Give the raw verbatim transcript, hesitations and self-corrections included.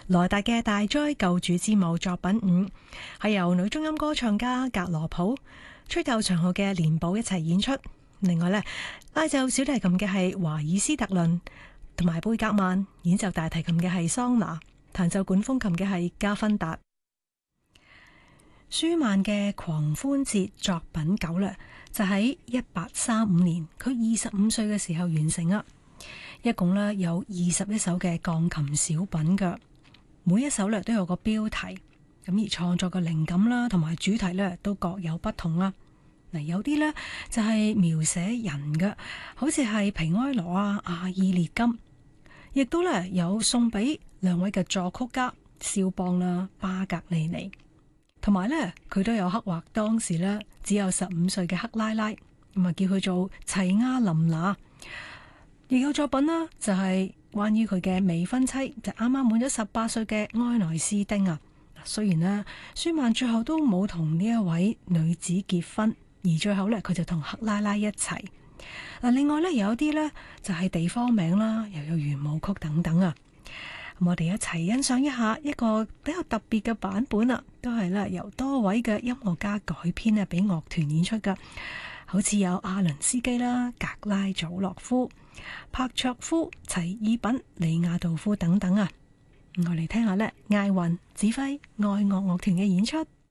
羅大嘅大災救主之母作品五，係由女中音歌唱家格羅普、吹奏長號嘅連寶一齊演出。另外呢，拉奏小提琴嘅係華爾斯特倫同埋貝格曼，演奏大提琴嘅係桑拿，彈奏管風琴嘅係加芬達。舒曼嘅狂歡節作品九呢，就喺一八三五年，佢二十五歲嘅時候完成啊。一共呢有二十一首嘅鋼琴小品嘅，每一首呢都有個標題，咁而創作嘅靈感啦同埋主題呢都各有不同啦。嗱，有啲呢就係描寫人嘅，好似係皮埃羅啊、阿爾列金，亦都呢有送俾兩位嘅作曲家肖邦啦、巴格利尼，同埋呢佢都有刻畫當時呢只有十五歲嘅克拉拉，咁啊叫佢做齊亞琳娜。亦有作品啦，就係關於佢嘅未婚妻，就啱啱滿咗十八歲嘅埃萊斯丁啊。雖然呢，舒曼最後都冇同呢一位女子結婚，而最後呢，佢就同克拉拉一齊。嗱，另外呢，有啲呢，就係地方名啦，又有圓舞曲等等啊。咁我哋一齊欣賞一下一個比較特別嘅版本啊，都係咧由多位嘅音樂家改編啊，俾樂團演出噶。好似有阿倫斯基啦、格拉祖洛夫、柏卓夫、齊爾品、李亞道夫等等啊。我嚟聽下呢，艾雲指揮愛樂樂團嘅演出。